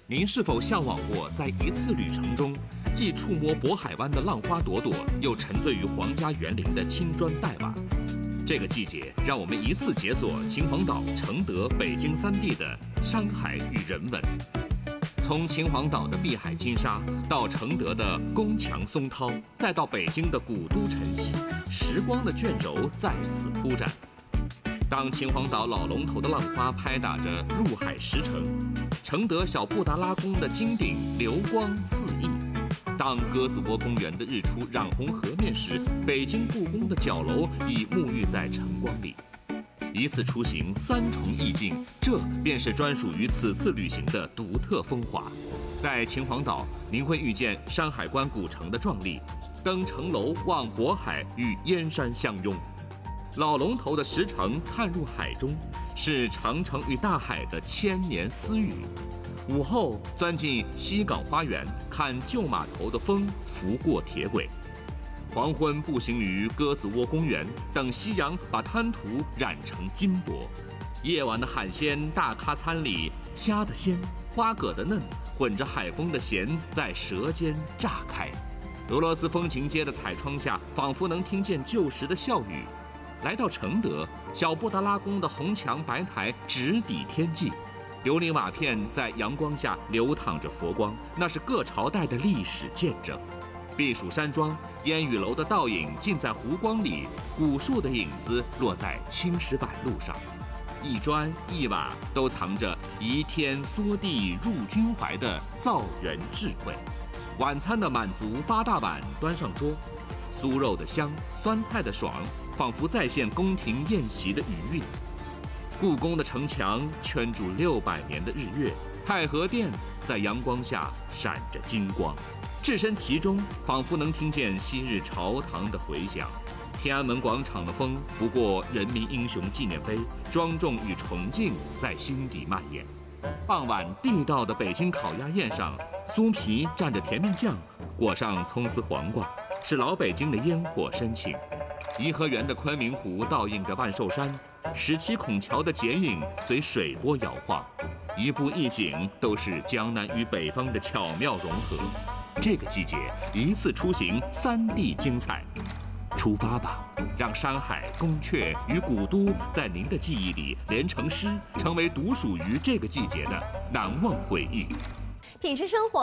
您是否向往过在一次旅程中，既触摸渤海湾的浪花朵朵，又沉醉于皇家园林的青砖黛瓦？这个季节，让我们一次解锁秦皇岛、承德、北京3地的山海与人文。从秦皇岛的碧海金沙，到承德的宫墙松涛，再到北京的古都晨曦，时光的卷轴在此铺展。当秦皇岛老龙头的浪花拍打着入海石城，承德小布达拉宫的金顶流光四溢；当鸽子窝公园的日出染红河面时，北京故宫的角楼已沐浴在晨光里。一次出行3重意境，这便是专属于此次旅行的独特风华。在秦皇岛，您会遇见山海关古城的壮丽，登城楼望渤海与燕山相拥。老龙头的石城看入海中，是长城与大海的千年私语。午后钻进西港花园，看旧码头的风拂过铁轨。黄昏步行于鸽子窝公园，等夕阳把滩涂染成金箔。夜晚的海鲜大咖餐里，虾的鲜，花蛤的嫩，混着海风的咸，在舌尖炸开。俄罗斯风情街的彩窗下，仿佛能听见旧时的笑语。来到承德，小布达拉宫的红墙白台直抵天际，琉璃瓦片在阳光下流淌着佛光，那是各朝代的历史见证。避暑山庄，烟雨楼的倒影尽在湖光里，古树的影子落在青石板路上，一砖一瓦都藏着移天缩地入君怀的造园智慧。晚餐的满足8大碗端上桌，酥肉的香，酸菜的爽，仿佛再现宫廷宴席的余韵。故宫的城墙圈住600年的日月，太和殿在阳光下闪着金光，置身其中，仿佛能听见昔日朝堂的回响。天安门广场的风拂过人民英雄纪念碑，庄重与崇敬在心底蔓延。傍晚地道的北京烤鸭宴上，酥皮蘸着甜面酱，裹上葱丝黄瓜，是老北京的烟火深情。颐和园的昆明湖倒映着万寿山，17孔桥的剪影随水波摇晃，一步一景都是江南与北方的巧妙融合。这个季节，一次出行3地精彩，出发吧，让山海、宫阙与古都在您的记忆里连成诗，成为独属于这个季节的难忘回忆。 品质生活。